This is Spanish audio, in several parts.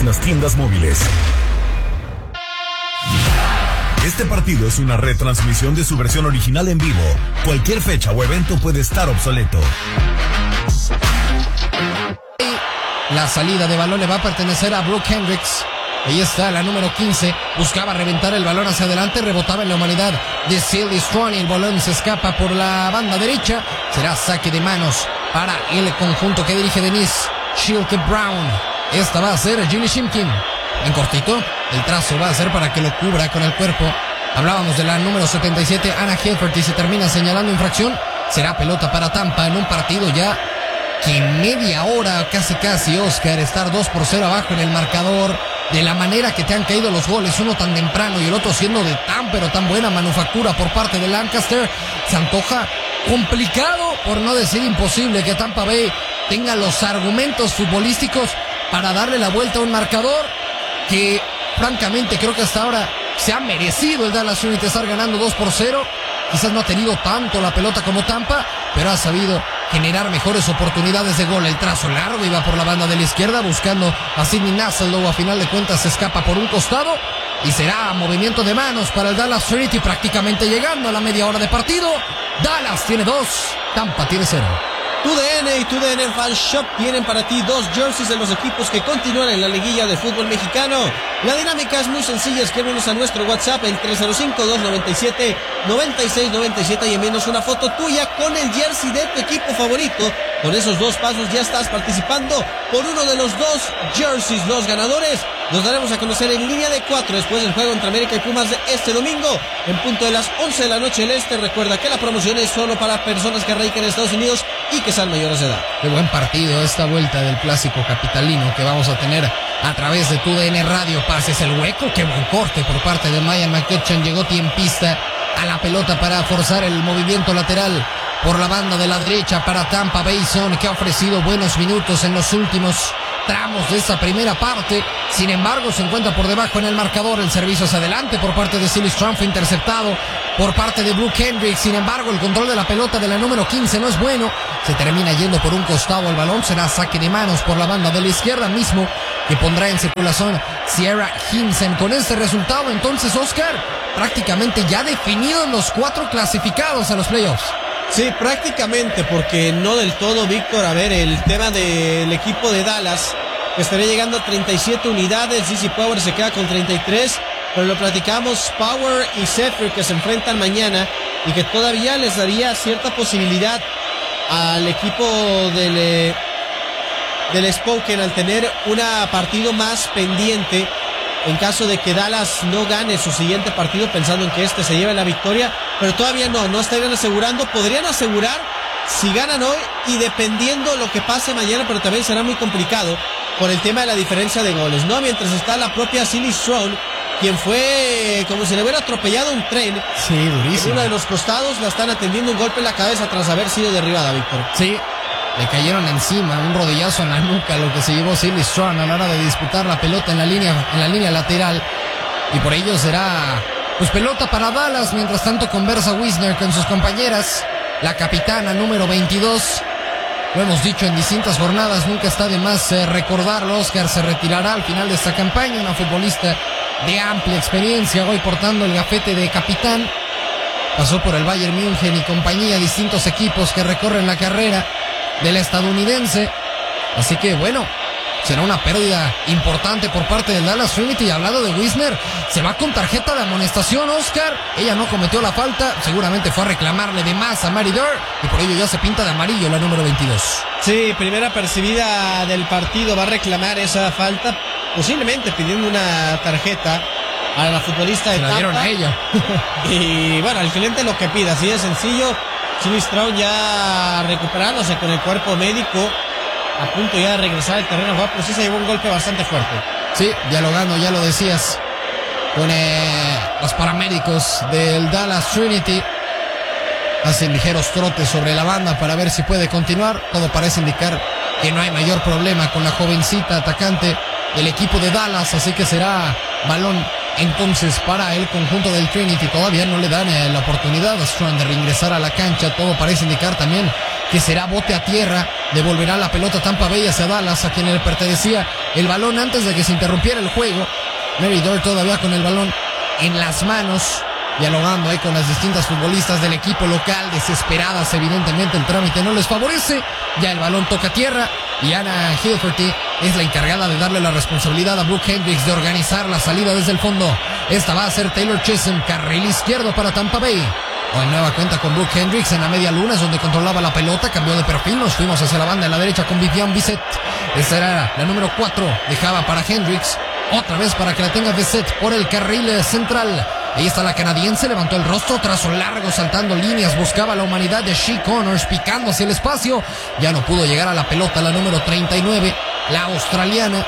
en las tiendas móviles. Este partido es una retransmisión de su versión original en vivo. Cualquier fecha o evento puede estar obsoleto. La salida de balón le va a pertenecer a Brooke Hendricks. Ahí está la número 15. Buscaba reventar el balón hacia adelante. Rebotaba en la humanidad de Silly Strong. El balón se escapa por la banda derecha. Será saque de manos para el conjunto que dirige Denise Shilke Brown. Esta va a ser Ginny Shimkin. En cortito, el trazo va a ser para que lo cubra con el cuerpo. Hablábamos de la número 77, Anna Helfert, y se termina señalando infracción. Será pelota para Tampa en un partido ya que media hora, casi, Oscar, estar 2-0 abajo en el marcador. De la manera que te han caído los goles, uno tan temprano y el otro siendo de tan buena manufactura por parte de Lancaster, se antoja complicado, por no decir imposible, que Tampa Bay tenga los argumentos futbolísticos para darle la vuelta a un marcador que francamente creo que hasta ahora se ha merecido el Dallas Unity estar ganando 2-0. Quizás no ha tenido tanto la pelota como Tampa, pero ha sabido generar mejores oportunidades de gol. El trazo largo iba por la banda de la izquierda buscando a Sidney Nassalow. A final de cuentas se escapa por un costado y será movimiento de manos para el Dallas Trinity, prácticamente llegando a la media hora de partido. Dallas tiene 2, Tampa tiene 0. TUDN y TUDN Fan Shop tienen para ti 2 jerseys de los equipos que continúan en la liguilla de fútbol mexicano. La dinámica es muy sencilla, escríbenos a nuestro WhatsApp el 305-297-9697 y envíenos una foto tuya con el jersey de tu equipo favorito. Con esos 2 pasos ya estás participando por uno de los 2 jerseys. Los ganadores los daremos a conocer en línea de 4 después del juego entre América y Pumas de este domingo en punto de las 11 de la noche del este. Recuerda que la promoción es solo para personas que radican en Estados Unidos y que sean mayores de edad. Qué buen partido esta vuelta del clásico capitalino que vamos a tener a través de TUDN Radio. Pases el hueco, qué buen corte por parte de Maya McCutcheon. Llegó tiempista a la pelota para forzar el movimiento lateral por la banda de la derecha para Tampa Bay Zone, que ha ofrecido buenos minutos en los últimos tramos de esta primera parte. Sin embargo, se encuentra por debajo en el marcador. El servicio hacia adelante por parte de Silly Strong fue interceptado por parte de Brooke Hendricks. Sin embargo, el control de la pelota de la número 15 no es bueno. Se termina yendo por un costado el balón. Será saque de manos por la banda de la izquierda, mismo que pondrá en circulación Sierra Hinsen. Con este resultado, entonces, Oscar, prácticamente ya definidos los 4 clasificados a los playoffs. Sí, prácticamente, porque no del todo, Víctor. A ver, el tema del equipo de Dallas, que estaría llegando a 37 unidades. DC Power se queda con 33, pero lo platicamos, Power y Cedric, que se enfrentan mañana y que todavía les daría cierta posibilidad al equipo del Spokane al tener un partido más pendiente en caso de que Dallas no gane su siguiente partido, pensando en que este se lleve la victoria, pero todavía no estarían asegurando. Podrían asegurar si ganan hoy y dependiendo lo que pase mañana, pero también será muy complicado por el tema de la diferencia de goles, ¿no? Mientras está la propia Silly Strong, quien fue como si le hubiera atropellado un tren. Sí, durísimo. En uno de los costados la están atendiendo un golpe en la cabeza tras haber sido derribada, Víctor. Sí, le cayeron encima, un rodillazo en la nuca, lo que se llevó Silly Strong a la hora de disputar la pelota en la línea lateral. Y por ello será pues pelota para Dallas. Mientras tanto conversa Wisner con sus compañeras. La capitana número 22. Lo hemos dicho en distintas jornadas, nunca está de más recordarlo. Oscar se retirará al final de esta campaña. Una futbolista de amplia experiencia, hoy portando el gafete de capitán. Pasó por el Bayern München y compañía, distintos equipos que recorren la carrera de la estadounidense. Así que bueno, será una pérdida importante por parte del Dallas Trinity. Y hablando de Wisner, se va con tarjeta de amonestación, Oscar. Ella no cometió la falta, seguramente fue a reclamarle de más a Mary Durr y por ello ya se pinta de amarillo la número 22. Sí, primera percibida del partido, va a reclamar esa falta, posiblemente pidiendo una tarjeta a la futbolista de Tampa. La dieron a ella. Y bueno, el cliente lo que pida, así de sencillo. Silly Strong ya recuperándose con el cuerpo médico, a punto ya de regresar al terreno, pues sí se llevó un golpe bastante fuerte. Sí, dialogando, ya lo decías, con los paramédicos del Dallas Trinity. Hacen ligeros trotes sobre la banda para ver si puede continuar. Todo parece indicar que no hay mayor problema con la jovencita atacante del equipo de Dallas, así que será balón entonces para el conjunto del Trinity. Todavía no le dan la oportunidad a Strong de reingresar a la cancha. Todo parece indicar también que será bote a tierra. Devolverá la pelota Tampa Bay hacia Dallas, a quien le pertenecía el balón antes de que se interrumpiera el juego. Meridor todavía con el balón en las manos, dialogando ahí con las distintas futbolistas del equipo local, desesperadas. Evidentemente el trámite no les favorece. Ya el balón toca tierra y Anna Hilferty es la encargada de darle la responsabilidad a Brooke Hendricks de organizar la salida desde el fondo. Esta va a ser Taylor Chisholm, carril izquierdo para Tampa Bay. Hoy nueva cuenta con Brooke Hendricks en la media luna, es donde controlaba la pelota, cambió de perfil, nos fuimos hacia la banda en la derecha con Vivian Bisset. Esta era la número 4, dejaba para Hendricks, otra vez para que la tenga Bisset por el carril central. Ahí está la canadiense, levantó el rostro, trazo largo, saltando líneas, buscaba la humanidad de She Connors, picando hacia el espacio. Ya no pudo llegar a la pelota la número 39, la australiana.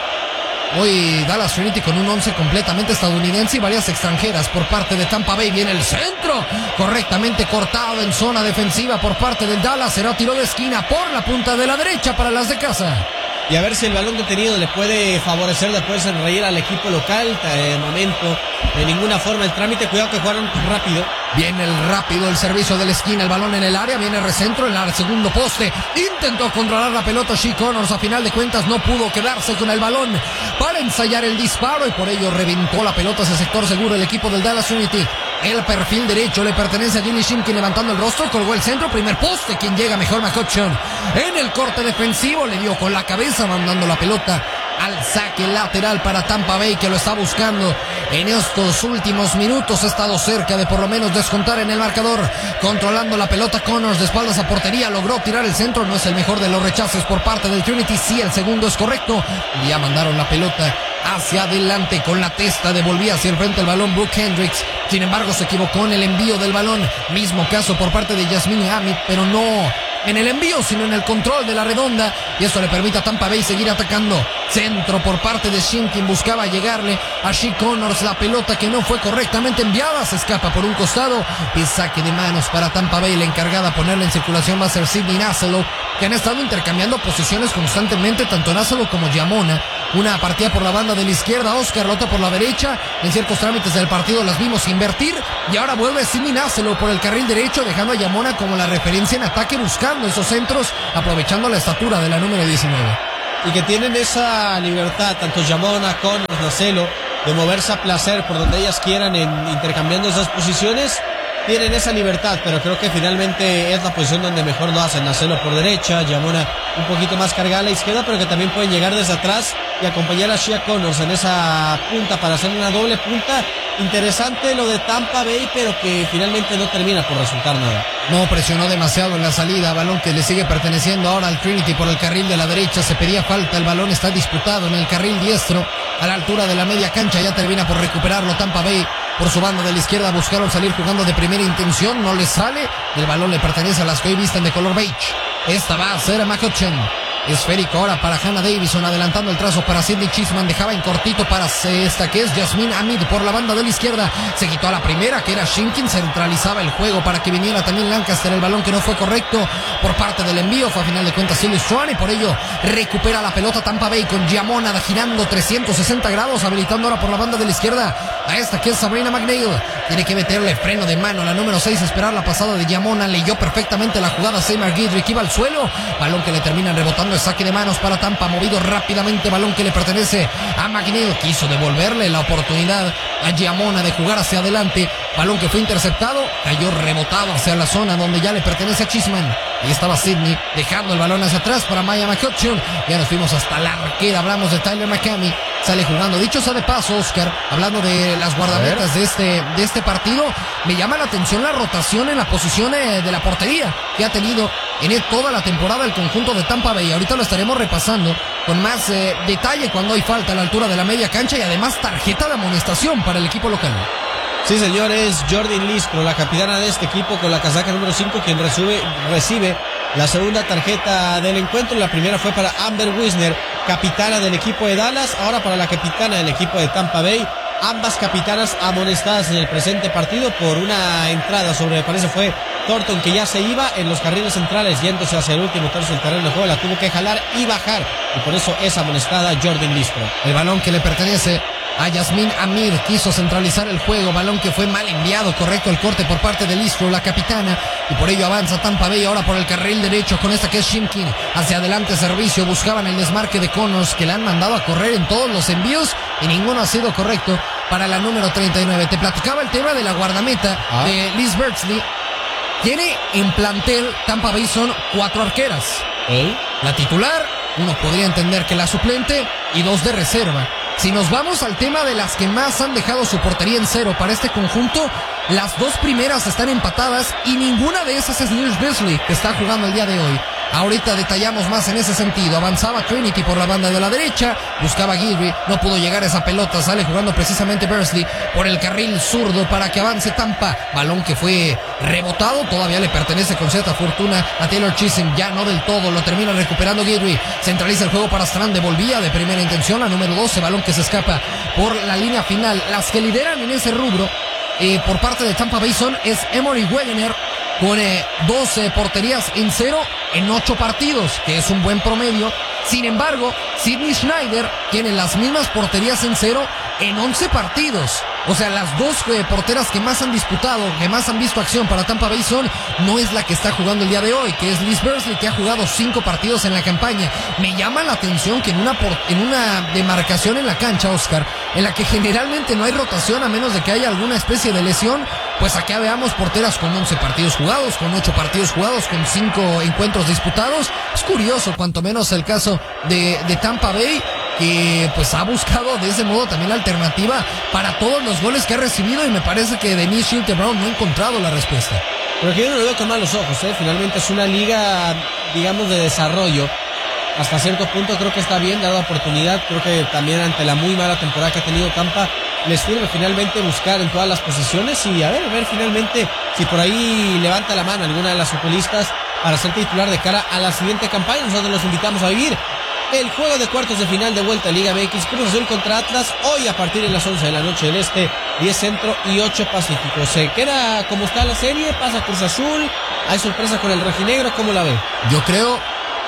Hoy Dallas Trinity con un 11 completamente estadounidense y varias extranjeras por parte de Tampa Bay. Viene el centro, correctamente cortado en zona defensiva por parte del Dallas. Será tiro de esquina por la punta de la derecha para las de casa. Y a ver si el balón detenido le puede favorecer, le puede sonreír al equipo local. De momento, de ninguna forma el trámite. Cuidado que jugaron rápido. Viene el rápido, el servicio de la esquina, el balón en el área, viene el recentro en el segundo poste. Intentó controlar la pelota She Connors, a final de cuentas no pudo quedarse con el balón para ensayar el disparo y por ello reventó la pelota hacia sector seguro el equipo del Dallas Trinity. El perfil derecho le pertenece a Jenny Shimkin levantando el rostro, colgó el centro, primer poste, quien llega mejor McCutcheon. En el corte defensivo le dio con la cabeza mandando la pelota al saque lateral para Tampa Bay, que lo está buscando en estos últimos minutos. Ha estado cerca de por lo menos descontar en el marcador, controlando la pelota. Connors de espaldas a portería, logró tirar el centro, no es el mejor de los rechaces por parte del Trinity, sí el segundo es correcto. Ya mandaron la pelota hacia adelante con la testa, devolvía hacia el frente el balón Brooke Hendricks, sin embargo se equivocó en el envío del balón. Mismo caso por parte de Yasmine Hamid, pero no en el envío sino en el control de la redonda, y esto le permite a Tampa Bay seguir atacando. Centro por parte de Shimkin, buscaba llegarle a She Connors, la pelota que no fue correctamente enviada, se escapa por un costado y saque de manos para Tampa Bay. La encargada a ponerla en circulación va a ser Sydney Nasselo, que han estado intercambiando posiciones constantemente tanto Nasselo como Yamona. Una partida por la banda de la izquierda, Oscar, la otra por la derecha. En ciertos trámites del partido las vimos invertir y ahora vuelve Sydney Nasselo por el carril derecho, dejando a Yamona como la referencia en ataque, buscando esos centros, aprovechando la estatura de la número 19. Y que tienen esa libertad, tanto Yamona, Connors, Nasselo, de moverse a placer por donde ellas quieran intercambiando esas posiciones. Tienen esa libertad, pero creo que finalmente es la posición donde mejor lo hacen. Nasselo por derecha, Yamona un poquito más cargada a la izquierda, pero que también pueden llegar desde atrás y acompañar a Shea Connors en esa punta para hacer una doble punta. Interesante lo de Tampa Bay, pero que finalmente no termina por resultar nada. No presionó demasiado en la salida, balón que le sigue perteneciendo ahora al Trinity por el carril de la derecha. Se pedía falta, el balón está disputado en el carril diestro a la altura de la media cancha. Ya termina por recuperarlo Tampa Bay por su banda de la izquierda. Buscaron salir jugando de primera intención, no les sale. El balón le pertenece a las que hoy visten de color beige. Esta va a ser a McCutcheon. Esférico ahora para Hannah Davison, adelantando el trazo para Sydney Chisholm, dejaba en cortito para esta que es Yasmine Hamid por la banda de la izquierda. Se quitó a la primera, que era Shimkin, centralizaba el juego para que viniera también Lancaster. El balón que no fue correcto por parte del envío, fue a final de cuentas Silly Strong, y por ello recupera la pelota Tampa Bay con Yamona girando 360 grados, habilitando ahora por la banda de la izquierda a esta que es Sabrina McNeil. Tiene que meterle freno de mano a la número 6, esperar la pasada de Yamona. Leyó perfectamente la jugada Seymour Gidrick, iba al suelo, balón que le terminan rebotando. Saque de manos para Tampa, movido rápidamente, balón que le pertenece a McNeil. Quiso devolverle la oportunidad a Yamona de jugar hacia adelante, balón que fue interceptado, cayó rebotado hacia la zona donde ya le pertenece a Chisholm. Ahí estaba Sydney dejando el balón hacia atrás para Maya McCutcheon. Ya nos fuimos hasta la arquera, hablamos de Tyler McCamey, sale jugando. Dicho sea de paso, Oscar, hablando de las guardametas de este partido, me llama la atención la rotación en la posición de la portería que ha tenido en toda la temporada el conjunto de Tampa Bay. Ahorita lo estaremos repasando con más detalle cuando hay falta a la altura de la media cancha y además tarjeta de amonestación para el equipo local. Sí, señor, es Jordan Listro, la capitana de este equipo con la casaca número 5, quien recibe la segunda tarjeta del encuentro. La primera fue para Amber Wisner, capitana del equipo de Dallas, ahora para la capitana del equipo de Tampa Bay. Ambas capitanas amonestadas en el presente partido por una entrada sobre, me parece fue Thornton, que ya se iba en los carriles centrales, yéndose hacia el último tercio del terreno de juego, la tuvo que jalar y bajar, y por eso es amonestada Jordan Listro. El balón que le pertenece a Yasmín Amir, quiso centralizar el juego, balón que fue mal enviado, correcto el corte por parte de Listro, la capitana, y por ello avanza Tampa Bay ahora por el carril derecho con esta que es Shimkin, hacia adelante servicio, buscaban el desmarque de Connors que le han mandado a correr en todos los envíos y ninguno ha sido correcto para la número 39. Te platicaba el tema de la guardameta de Liz Beardsley. Tiene en plantel Tampa Bay son 4 arqueras. La titular, uno podría entender que la suplente y 2 de reserva. Si nos vamos al tema de las que más han dejado su portería en cero para este conjunto, las 2 primeras están empatadas y ninguna de esas es Liz Beardsley, que está jugando el día de hoy. Ahorita detallamos más en ese sentido. Avanzaba Trinity por la banda de la derecha, buscaba Guidry, no pudo llegar a esa pelota, sale jugando precisamente Beardsley por el carril zurdo para que avance Tampa. Balón que fue rebotado, todavía le pertenece con cierta fortuna a Taylor Chisholm, ya no del todo, lo termina recuperando Guidry. Centraliza el juego para Strand, devolvía de primera intención la número 12, balón que se escapa por la línea final. Las que lideran en ese rubro por parte de Tampa Bay es Emory Wegener con 12 porterías en cero en 8 partidos, que es un buen promedio. Sin embargo, Sydney Schneider tiene las mismas porterías en cero en 11 partidos. O sea, las 2 porteras que más han disputado, que más han visto acción para Tampa Bay no es la que está jugando el día de hoy, que es Liz Beardsley, que ha jugado 5 partidos en la campaña. Me llama la atención que en una demarcación en la cancha, Oscar, en la que generalmente no hay rotación a menos de que haya alguna especie de lesión, pues acá veamos porteras con 11 partidos jugados, con 8 partidos jugados, con 5 encuentros disputados. Es curioso, cuanto menos el caso de Tampa Bay, que pues ha buscado de ese modo también la alternativa para todos los goles que ha recibido, y me parece que Denise Schilte-Brown no ha encontrado la respuesta. Pero que yo no lo veo con malos ojos, finalmente es una liga, digamos, de desarrollo. Hasta cierto punto creo que está bien dada oportunidad. Creo que también ante la muy mala temporada que ha tenido Tampa, les sirve finalmente buscar en todas las posiciones y a ver finalmente si por ahí levanta la mano alguna de las futbolistas para ser titular de cara a la siguiente campaña. Nosotros los invitamos a vivir el juego de cuartos de final de vuelta a Liga MX, Cruz Azul contra Atlas, hoy a partir de las 11 de la noche del Este, 10 Centro y 8 Pacífico. ¿Se queda como está la serie? ¿Pasa Cruz Azul? ¿Hay sorpresa con el rojinegro? ¿Cómo la ve? Yo creo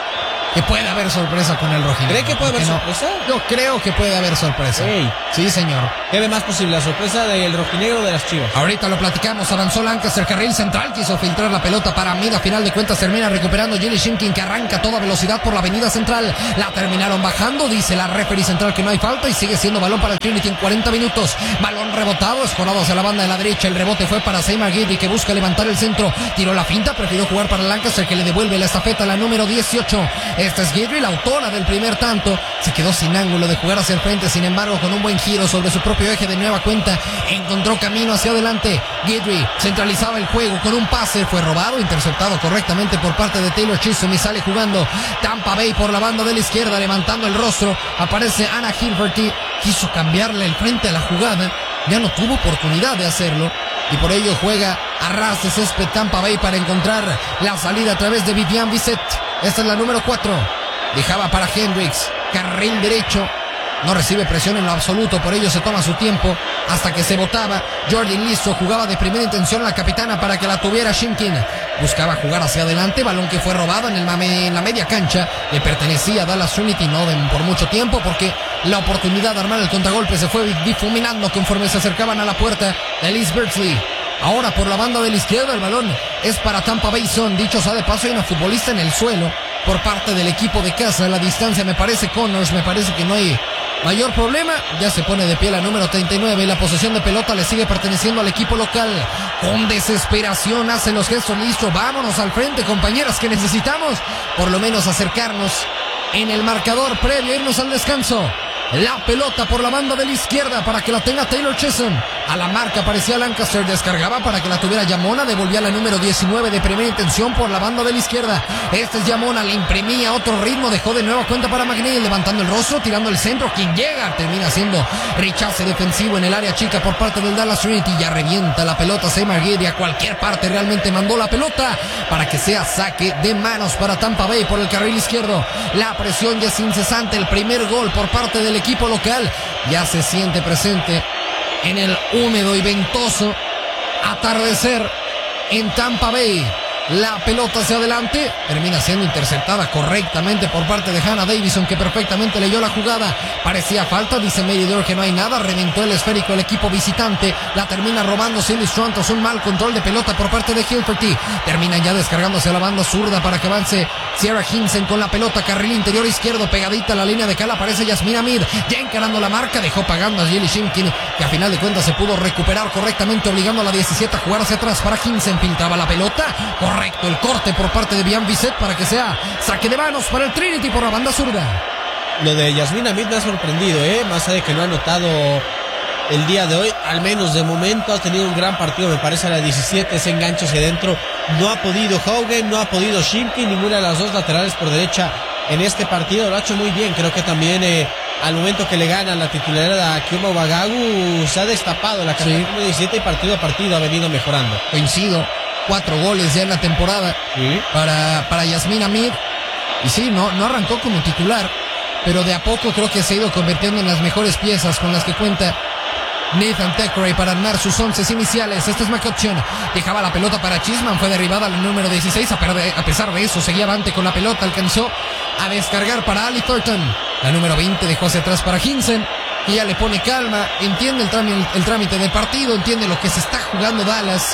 que puede haber sorpresa con el rojinegro. ¿Cree que puede haber sorpresa? Yo creo que puede haber sorpresa. Sí, señor. ¿Qué ve más posible, la sorpresa del rojinegro o de las Chivas? Ahorita lo platicamos. Avanzó Lancaster, carril central, quiso filtrar la pelota para Mid. A final de cuentas termina recuperando Jelly Shimkin, que arranca a toda velocidad por la avenida central. La terminaron bajando, dice la referee central que no hay falta, y sigue siendo balón para el Trinity en 40 minutos. Balón rebotado, escorado hacia la banda de la derecha. El rebote fue para Seymour Guidry, que busca levantar el centro. Tiró la finta, prefirió jugar para Lancaster, que le devuelve la estafeta a la número 18. Esta es Guidry, la autora del primer tanto. Se quedó sin ángulo de jugar hacia el frente, sin embargo, con un buen giro sobre su propio eje de nueva cuenta, encontró camino hacia adelante. Guidry centralizaba el juego con un pase, fue robado, interceptado correctamente por parte de Taylor Chisholm, y sale jugando Tampa Bay por la banda de la izquierda, levantando el rostro. Aparece Anna Hilferty, quiso cambiarle el frente a la jugada, ya no tuvo oportunidad de hacerlo, y por ello juega a ras de césped Tampa Bay para encontrar la salida a través de Vivian Bisset. Esta es la número 4. Dejaba para Hendricks, carril derecho. No recibe presión en lo absoluto, por ello se toma su tiempo hasta que se botaba. Jordan Listro jugaba de primera intención la capitana para que la tuviera Shimkin. Buscaba jugar hacia adelante, balón que fue robado en la media cancha. Le pertenecía a Dallas Trinity, no por mucho tiempo, porque la oportunidad de armar el contragolpe se fue difuminando conforme se acercaban a la puerta de Liz Beardsley. Ahora por la banda de la izquierda el balón es para Tampa Bay. Dicho sea de paso, hay una futbolista en el suelo por parte del equipo de casa. A la distancia me parece Connors, me parece que no hay mayor problema. Ya se pone de pie la número 39 y la posesión de pelota le sigue perteneciendo al equipo local. Con desesperación hace los gestos. Listo, vámonos al frente, compañeras, que necesitamos por lo menos acercarnos en el marcador previo a irnos al descanso. La pelota por la banda de la izquierda para que la tenga Taylor Chisholm. A la marca aparecía Lancaster, descargaba para que la tuviera Yamona, devolvía la número 19 de primera intención por la banda de la izquierda. Este es Yamona, le imprimía otro ritmo, dejó de nueva cuenta para McNeil, levantando el rostro, tirando el centro. Quien llega termina siendo rechace defensivo en el área chica por parte del Dallas Trinity. Ya revienta la pelota Seymour Guidry a cualquier parte, realmente mandó la pelota para que sea saque de manos para Tampa Bay por el carril izquierdo. La presión ya es incesante, el primer gol por parte del equipo local ya se siente presente en el húmedo y ventoso atardecer en Tampa Bay. la pelota hacia adelante, termina siendo interceptada correctamente por parte de Hannah Davison, que perfectamente leyó la jugada. Parecía falta, dice Meridor que no hay nada, reventó el esférico el equipo visitante, la termina robando Cindy Strong tras un mal control de pelota por parte de Hilferty. Termina ya descargándose a la banda zurda para que avance Sierra Hinsen con la pelota, carril interior izquierdo, pegadita a la línea de cal, aparece Yasmina Mead, ya encarando la marca, dejó pagando a Jilly Shimkin, que a final de cuentas se pudo recuperar correctamente, obligando a la 17 a jugar hacia atrás para Hinsen. Filtraba la pelota, correcto el corte por parte de Bian Bisset para que sea saque de manos para el Trinity por la banda zurda. Lo de Yasmina Mead me ha sorprendido, más allá de que no ha anotado el día de hoy, al menos de momento ha tenido un gran partido, me parece a la 17, ese enganche hacia adentro, no ha podido Haugen, no ha podido Shimkin, ninguna de las dos laterales por derecha en este partido, lo ha hecho muy bien. Creo que también al momento que le gana la titularidad a Kyoma Wagagu se ha destapado la categoría 17 y partido a partido ha venido mejorando. Coincido, 4 goles ya en la temporada para Yasmina Mead, y sí, no arrancó como titular, pero de a poco creo que se ha ido convirtiendo en las mejores piezas con las que cuenta Nathan Thackeray para armar sus 11 iniciales. Este es McCutcheon, dejaba la pelota para Chisman, fue derribada la número 16, a pesar de eso seguía avante con la pelota, alcanzó a descargar para Ali Thornton, la número 20 dejó hacia atrás para Hinsen, que ya le pone calma, entiende el trámite del partido, entiende lo que se está jugando Dallas,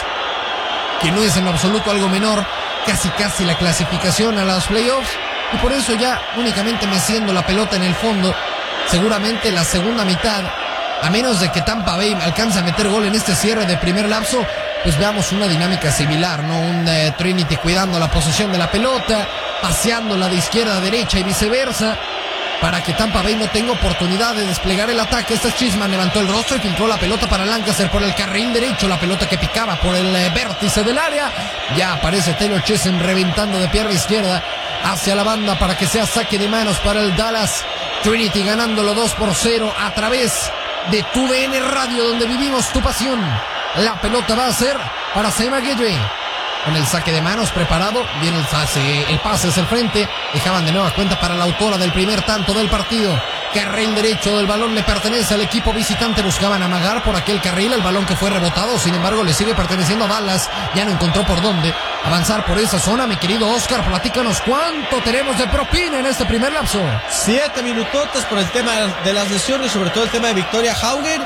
que no es en lo absoluto algo menor, casi la clasificación a los playoffs, y por eso ya únicamente meciendo la pelota en el fondo, seguramente la segunda mitad, a menos de que Tampa Bay alcance a meter gol en este cierre de primer lapso, pues veamos una dinámica similar, ¿no? Un Trinity cuidando la posesión de la pelota, paseándola de izquierda a derecha y viceversa, para que Tampa Bay no tenga oportunidad de desplegar el ataque. Este es Chisman, levantó el rostro y filtró la pelota para Lancaster por el carril derecho, la pelota que picaba por el vértice del área. Ya aparece Taylor Chesson reventando de pierna izquierda hacia la banda para que sea saque de manos para el Dallas Trinity, ganándolo 2-0 a través de tu DN Radio, donde vivimos tu pasión. La pelota va a ser para Seymour Guidry, con el saque de manos preparado, viene el pase hacia el frente, dejaban de nueva cuenta para la autora del primer tanto del partido. Carril derecho del balón le pertenece al equipo visitante, buscaban amagar por aquel carril el balón que fue rebotado, sin embargo le sigue perteneciendo a Dallas, ya no encontró por dónde avanzar por esa zona. Mi querido Oscar, platícanos cuánto tenemos de propina en este primer lapso. 7 minutotes por el tema de las lesiones, sobre todo el tema de Victoria Haugen.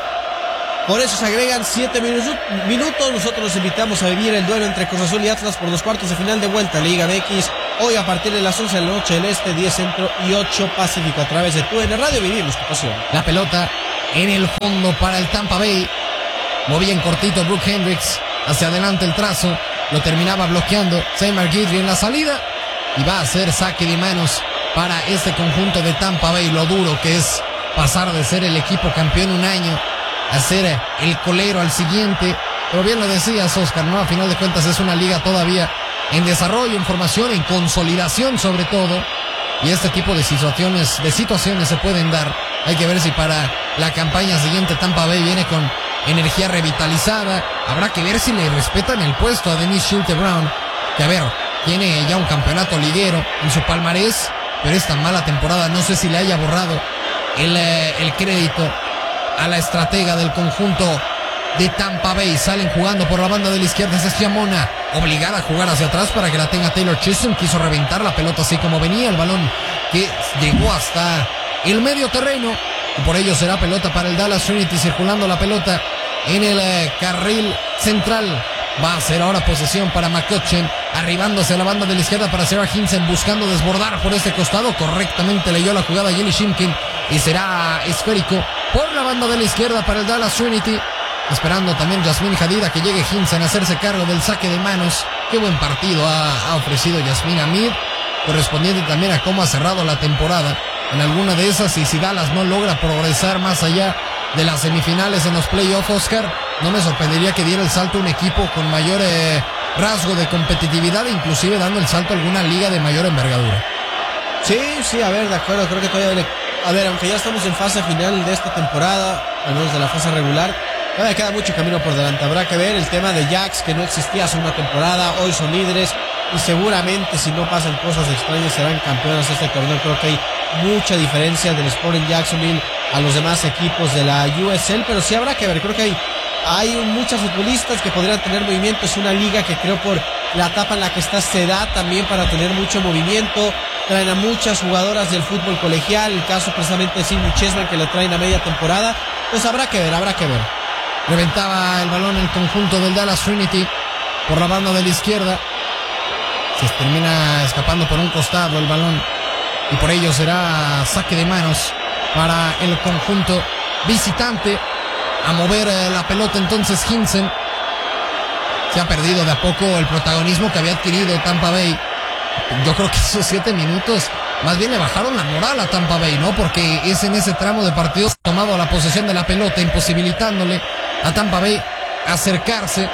Por eso se agregan 7 minutos. Nosotros los invitamos a vivir el duelo entre Cruz Azul y Atlas por los cuartos de final de vuelta Liga MX. Hoy a partir de las 11 de la noche del Este, 10 Centro y 8 Pacífico, a través de TUDN Radio. Vivimos tu pasión. La pelota en el fondo para el Tampa Bay. Movía en cortito Brooke Hendricks. Hacia adelante el trazo. Lo terminaba bloqueando Seymour Guidry en la salida. Y va a ser saque de manos para este conjunto de Tampa Bay. Lo duro que es pasar de ser el equipo campeón un año a ser el colero al siguiente. Pero bien lo decías, Oscar, ¿no? A final de cuentas es una liga todavía en desarrollo, en formación, en consolidación sobre todo. Y este tipo de situaciones se pueden dar. Hay que ver si para la campaña siguiente Tampa Bay viene con energía revitalizada. Habrá que ver si le respetan el puesto a Denise Schulte-Brown, que a ver, tiene ya un campeonato liguero en su palmarés, pero esta mala temporada no sé si le haya borrado el crédito a la estratega del conjunto de Tampa Bay. Salen jugando por la banda de la izquierda, es Giamona, obligada a jugar hacia atrás para que la tenga Taylor Chisholm. Quiso reventar la pelota así como venía, el balón que llegó hasta el medio terreno, y por ello será pelota para el Dallas Trinity, circulando la pelota en el carril central. Va a ser ahora posesión para McCutcheon, arribándose a la banda de la izquierda para Sarah Hinsen, buscando desbordar por este costado. Correctamente leyó la jugada Jilly Shimkin, y será esférico por la banda de la izquierda para el Dallas Trinity, esperando también Yasmine Hadida que llegue Hinsen a hacerse cargo del saque de manos. Qué buen partido ha ofrecido Yasmina Mead, correspondiente también a cómo ha cerrado la temporada en alguna de esas. Y si Dallas no logra progresar más allá de las semifinales en los playoffs, Oscar, no me sorprendería que diera el salto un equipo con mayor rasgo de competitividad, inclusive dando el salto a alguna liga de mayor envergadura. Sí, a ver, de acuerdo, creo que todavía aunque ya estamos en fase final de esta temporada, al menos de la fase regular, todavía queda mucho camino por delante. Habrá que ver el tema de Jacks, que no existía hace una temporada, hoy son líderes, y seguramente si no pasan cosas extrañas serán campeones de este torneo. Creo que hay mucha diferencia del Sporting Jacksonville a los demás equipos de la USL, pero sí habrá que ver. Creo que hay muchas futbolistas que podrían tener movimiento. Es una liga que creo por la etapa en la que está se da también para tener mucho movimiento. Traen a muchas jugadoras del fútbol colegial, el caso precisamente de Sidney Chessman, que le traen a media temporada. Pues habrá que ver. Reventaba el balón el conjunto del Dallas Trinity por la banda de la izquierda. Se termina escapando por un costado el balón y por ello será saque de manos para el conjunto visitante. A mover la pelota entonces Hinsen. Se ha perdido de a poco el protagonismo que había adquirido Tampa Bay. Yo creo que esos 7 minutos más bien le bajaron la moral a Tampa Bay, ¿no? Porque es en ese tramo de partidos tomado la posesión de la pelota, imposibilitándole a Tampa Bay acercarse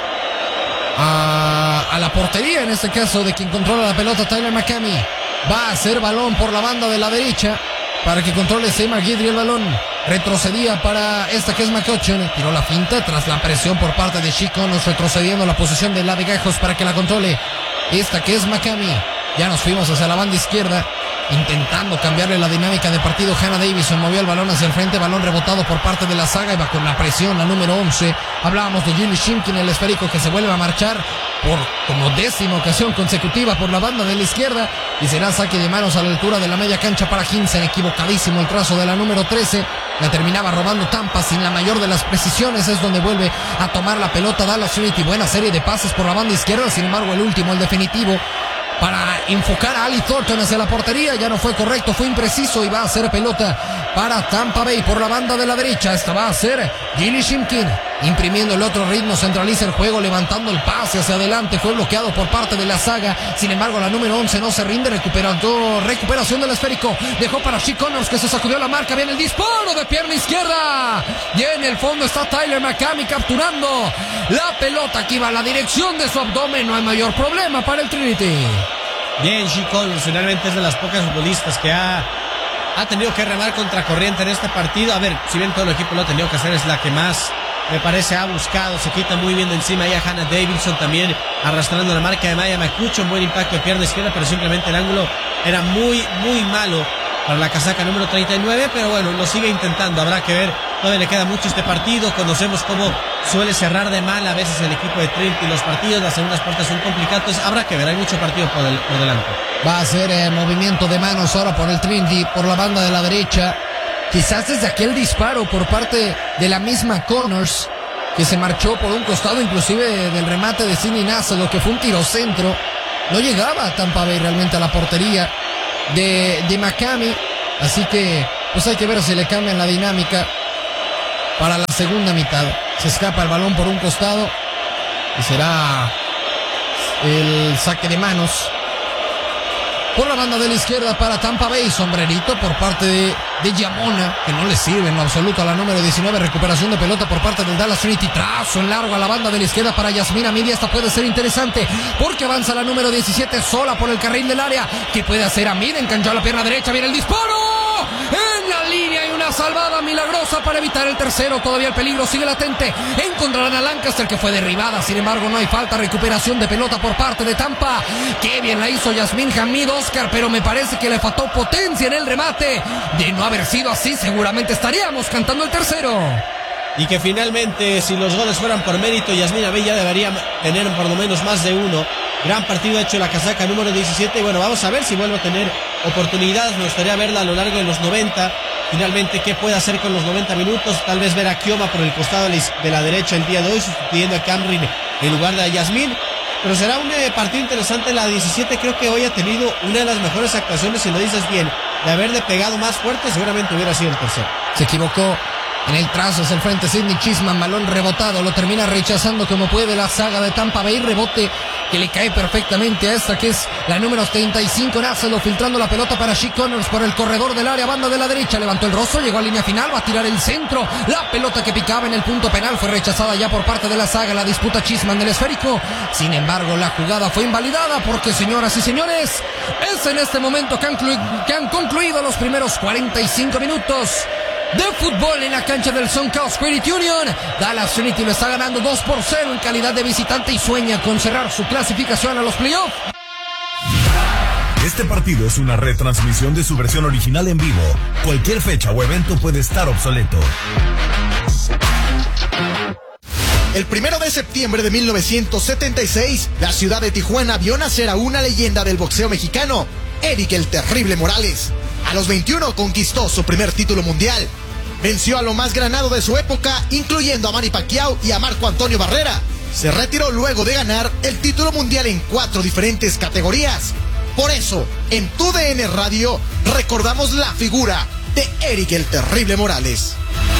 a la portería, en este caso de quien controla la pelota, Tyler McCamey. Va a hacer balón por la banda de la derecha para que controle Seymour Guidry el balón. Retrocedía para esta que es McCutcheon. Tiró la finta tras la presión por parte de She Connors, retrocediendo la posición de la de Gajos para que la controle esta que es McCamey. Ya nos fuimos hacia la banda izquierda, intentando cambiarle la dinámica de partido. Hannah Davison movió el balón hacia el frente, balón rebotado por parte de la saga, y va con la presión la número 11. Hablábamos de Julie Shimkin, el esférico que se vuelve a marchar por como 10ª ocasión consecutiva por la banda de la izquierda, y será saque de manos a la altura de la media cancha para Hinsen. Equivocadísimo el trazo de la número 13, la terminaba robando Tampa sin la mayor de las precisiones. Es donde vuelve a tomar la pelota Dallas Trinity. Buena serie de pases por la banda izquierda, sin embargo el último, el definitivo, para enfocar a Ali Thornton hacia la portería, ya no fue correcto, fue impreciso, y va a ser pelota para Tampa Bay por la banda de la derecha. Esta va a ser Julie Shimkin, imprimiendo el otro ritmo, centraliza el juego, levantando el pase hacia adelante. Fue bloqueado por parte de la saga, sin embargo la número 11 no se rinde, recuperación del esférico, dejó para She Connors, que se sacudió la marca, viene el disparo de pierna izquierda, y en el fondo está Tyler McCamey capturando la pelota que iba a la dirección de su abdomen. No hay mayor problema para el Trinity. Bien, She Connors finalmente es de las pocas futbolistas que ha tenido que remar contra corriente en este partido. A ver, si bien todo el equipo lo ha tenido que hacer, es la que más, me parece, ha buscado. Se quita muy bien de encima ya Hannah Davidson, también arrastrando la marca de Maya McCutcheon. Buen impacto de pierna izquierda, pero simplemente el ángulo era muy malo para la casaca número 39, pero bueno, lo sigue intentando. Habrá que ver, todavía le queda mucho este partido. Conocemos cómo suele cerrar de mal a veces el equipo de Trinity los partidos, las segundas partes son complicadas. Habrá que ver, hay mucho partido por delante. Va a ser movimiento de manos ahora por el Trinity, por la banda de la derecha. Quizás desde aquel disparo por parte de la misma Connors, que se marchó por un costado, inclusive del remate de Sidney Nassau, lo que fue un tiro centro, no llegaba a Tampa Bay realmente a la portería de McCamey. Así que pues hay que ver si le cambian la dinámica para la segunda mitad. Se escapa el balón por un costado y será el saque de manos por la banda de la izquierda para Tampa Bay. Sombrerito por parte de Yamona, que no le sirve en lo absoluto a la número 19. Recuperación de pelota por parte del Dallas Trinity. Trazo en largo a la banda de la izquierda para Yasmina Midi. Esta puede ser interesante porque avanza la número 17 sola por el carril del área. ¿Qué puede hacer Amid? Enganchó la pierna derecha. Viene el disparo en la línea y una salvada milagrosa para evitar el tercero. Todavía el peligro sigue latente. Encontrarán a Lancaster, que fue derribada. Sin embargo, no hay falta. Recuperación de pelota por parte de Tampa. Qué bien la hizo Yasmín Hamid, Oscar, pero me parece que le faltó potencia en el remate. De no haber sido así, seguramente estaríamos cantando el tercero. Y que finalmente, si los goles fueran por mérito, Yasmina Bey ya debería tener por lo menos más de uno. Gran partido hecho la casaca número 17. Y bueno, vamos a ver si vuelve a tener oportunidades. Me gustaría verla a lo largo de los 90. Finalmente, ¿qué puede hacer con los 90 minutos? Tal vez ver a Kioma por el costado de la derecha el día de hoy, sustituyendo a Camryn en lugar de Yasmín. Pero será un partido interesante. La 17 creo que hoy ha tenido una de las mejores actuaciones, si lo dices bien, de haberle pegado más fuerte, seguramente hubiera sido el tercero. Se equivocó en el trazo hacia el frente Sidney Chessman, balón rebotado, lo termina rechazando como puede la saga de Tampa Bay. Rebote que le cae perfectamente a esta que es la número 35, Nassau, filtrando la pelota para She Connors por el corredor del área, banda de la derecha, levantó el rostro, llegó a línea final, va a tirar el centro, la pelota que picaba en el punto penal fue rechazada ya por parte de la saga. La disputa Chessman del esférico, sin embargo la jugada fue invalidada porque, señoras y señores, es en este momento que han concluido los primeros 45 minutos de fútbol en la cancha del SunCoast Credit Union. Dallas Trinity lo está ganando 2-0 en calidad de visitante y sueña con cerrar su clasificación a los playoffs. Este partido es una retransmisión de su versión original en vivo. Cualquier fecha o evento puede estar obsoleto. El 1 de septiembre de 1976, la ciudad de Tijuana vio nacer a una leyenda del boxeo mexicano, Eric el Terrible Morales. A los 21 conquistó su primer título mundial. Venció a lo más granado de su época, incluyendo a Manny Pacquiao y a Marco Antonio Barrera. Se retiró luego de ganar el título mundial en 4 diferentes categorías. Por eso, en TUDN Radio, recordamos la figura de Eric el Terrible Morales.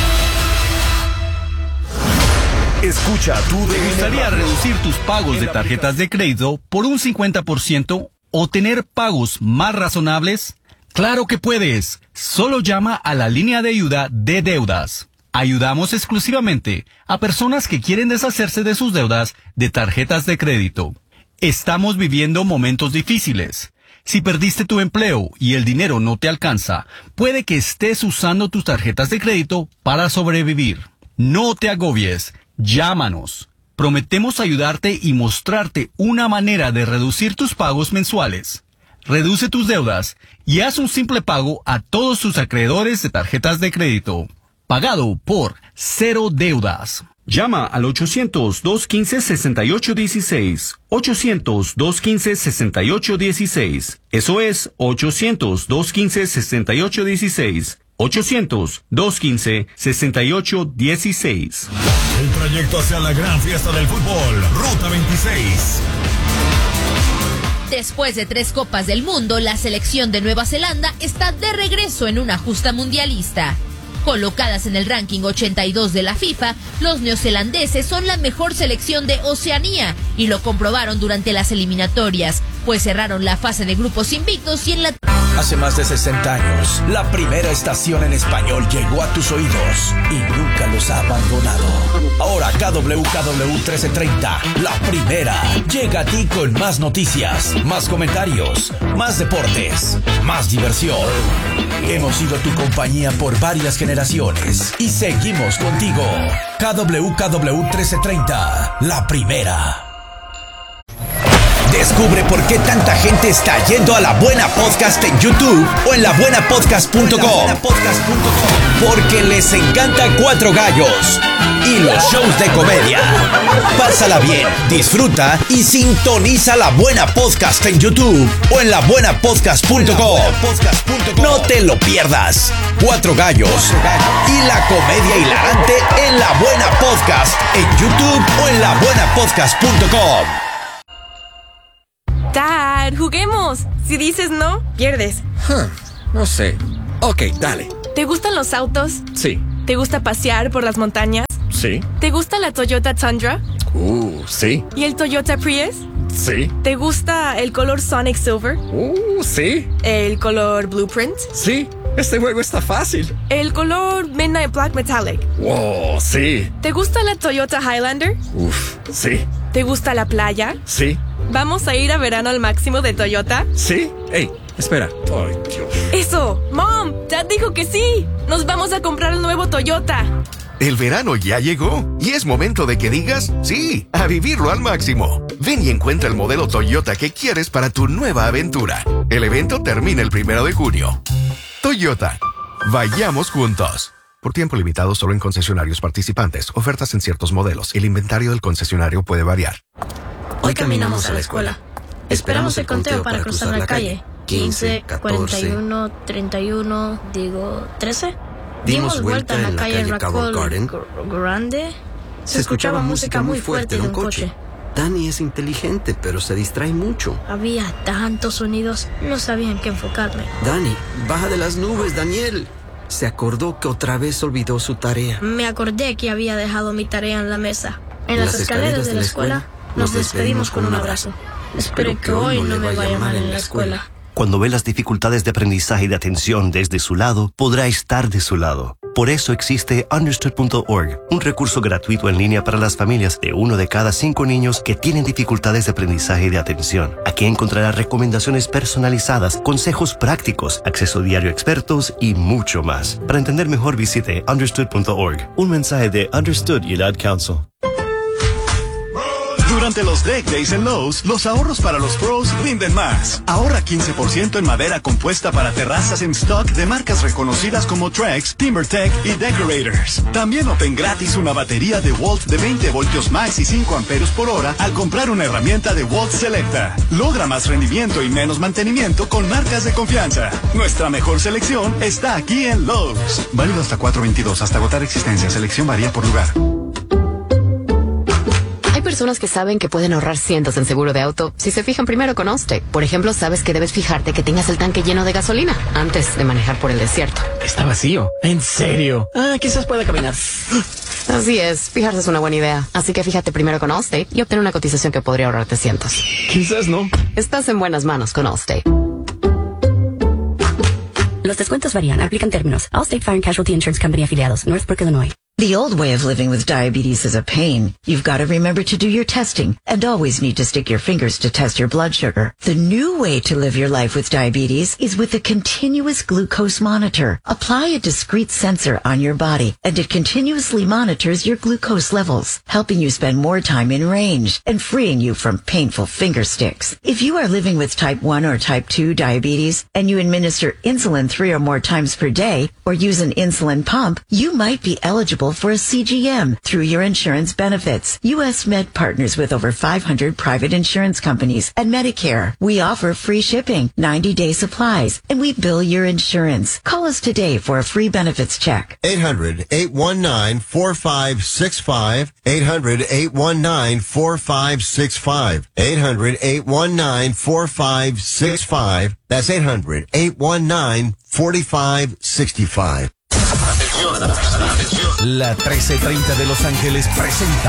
Escucha TUDN. ¿Te gustaría reducir tus pagos de tarjetas de crédito por un 50% o tener pagos más razonables? ¡Claro que puedes! Solo llama a la línea de ayuda de deudas. Ayudamos exclusivamente a personas que quieren deshacerse de sus deudas de tarjetas de crédito. Estamos viviendo momentos difíciles. Si perdiste tu empleo y el dinero no te alcanza, puede que estés usando tus tarjetas de crédito para sobrevivir. No te agobies. Llámanos. Prometemos ayudarte y mostrarte una manera de reducir tus pagos mensuales. Reduce tus deudas y haz un simple pago a todos tus acreedores de tarjetas de crédito. Pagado por Cero Deudas. Llama al 800-215-6816. 800-215-6816. Eso es 800-215-6816. 800-215-6816. El trayecto hacia la gran fiesta del fútbol, Ruta 26. Después de 3 Copas del Mundo, la selección de Nueva Zelanda está de regreso en una justa mundialista. Colocadas en el ranking 82 de la FIFA, los neozelandeses son la mejor selección de Oceanía y lo comprobaron durante las eliminatorias, pues cerraron la fase de grupos invictos y en la... Hace más de 60 años, la primera estación en español llegó a tus oídos y nunca los ha abandonado. Ahora KWKW 1330, la primera, llega a ti con más noticias, más comentarios, más deportes, más diversión. Hemos sido tu compañía por varias generaciones y seguimos contigo. KWKW 1330, la primera. Descubre por qué tanta gente está yendo a La Buena Podcast en YouTube o en labuenapodcast.com. Porque les encanta Cuatro Gallos y los shows de comedia. Pásala bien, disfruta y sintoniza La Buena Podcast en YouTube o en labuenapodcast.com. No te lo pierdas. Cuatro Gallos y la comedia hilarante en La Buena Podcast en YouTube o en labuenapodcast.com. Dad, juguemos. Si dices no, pierdes. No sé. Ok, dale. ¿Te gustan los autos? Sí. ¿Te gusta pasear por las montañas? Sí. ¿Te gusta la Toyota Tundra? Sí. ¿Y el Toyota Prius? Sí. ¿Te gusta el color Sonic Silver? Sí. ¿El color Blueprint? Sí. Este juego está fácil. ¿El color Midnight Black Metallic? Wow, sí. ¿Te gusta la Toyota Highlander? Sí. ¿Te gusta la playa? Sí. ¿Vamos a ir a verano al máximo de Toyota? Sí. Ey, espera. Ay, Dios. ¡Eso! ¡Mom! Dad dijo que sí. Nos vamos a comprar el nuevo Toyota. El verano ya llegó y es momento de que digas sí, a vivirlo al máximo. Ven y encuentra el modelo Toyota que quieres para tu nueva aventura. El evento termina el 1 de junio. Toyota. Vayamos juntos. Por tiempo limitado solo en concesionarios participantes. Ofertas en ciertos modelos. El inventario del concesionario puede variar. Hoy caminamos a la escuela. Esperamos el conteo para cruzar la calle. 15, 41, 31, 13. Dimos vuelta en la calle Raccoon Garden. Grande. Se escuchaba música muy fuerte de un coche. Danny es inteligente, pero se distrae mucho. Había tantos sonidos, no sabía en qué enfocarme. Danny, baja de las nubes, Daniel. Se acordó que otra vez olvidó su tarea. Me acordé que había dejado mi tarea en la mesa. En las escaleras de la escuela nos despedimos con un abrazo. Espero que hoy no me vaya mal en la escuela. Cuando ve las dificultades de aprendizaje y de atención desde su lado, podrá estar de su lado. Por eso existe Understood.org, un recurso gratuito en línea para las familias de 1 de cada 5 niños que tienen dificultades de aprendizaje y de atención. Aquí encontrará recomendaciones personalizadas, consejos prácticos, acceso diario a expertos y mucho más. Para entender mejor, visite Understood.org. Un mensaje de Understood y el Ad Council. Durante los Deck Days en Lowe's, los ahorros para los pros rinden más. Ahorra 15% en madera compuesta para terrazas en stock de marcas reconocidas como Trex, TimberTech y Decorators. También obtén gratis una batería de Walt de 20 voltios max y 5 amperios por hora al comprar una herramienta de Walt Selecta. Logra más rendimiento y menos mantenimiento con marcas de confianza. Nuestra mejor selección está aquí en Lowe's. Válido hasta 4/22, hasta agotar existencia. Selección varía por lugar. Hay personas que saben que pueden ahorrar cientos en seguro de auto si se fijan primero con Allstate. Por ejemplo, sabes que debes fijarte que tengas el tanque lleno de gasolina antes de manejar por el desierto. Está vacío. ¿En serio? Quizás pueda caminar. Así es, fijarse es una buena idea. Así que fíjate primero con Allstate y obtén una cotización que podría ahorrarte cientos. Quizás no. Estás en buenas manos con Allstate. Los descuentos varían. Aplican términos. Allstate Fire and Casualty Insurance Company afiliados. Northbrook, Illinois. The old way of living with diabetes is a pain. You've got to remember to do your testing and always need to stick your fingers to test your blood sugar. The new way to live your life with diabetes is with a continuous glucose monitor. Apply a discrete sensor on your body and it continuously monitors your glucose levels, helping you spend more time in range and freeing you from painful finger sticks. If you are living with type 1 or type 2 diabetes and you administer insulin 3 or more times per day or use an insulin pump, you might be eligible for a CGM through your insurance benefits. U.S. Med partners with over 500 private insurance companies and Medicare. We offer free shipping, 90-day supplies, and we bill your insurance. Call us today for a free benefits check. 800-819-4565. 800-819-4565. 800-819-4565. That's 800-819-4565. La 1330 de Los Ángeles presenta